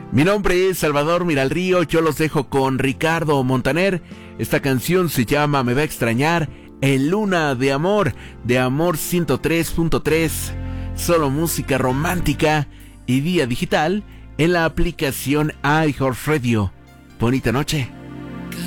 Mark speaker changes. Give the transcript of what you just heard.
Speaker 1: Mi nombre es Salvador Miralrío, yo los dejo con Ricardo Montaner. Esta canción se llama Me va a extrañar, en Luna de Amor 103.3, solo música romántica y vía digital en la aplicación iHeartRadio. Bonita noche.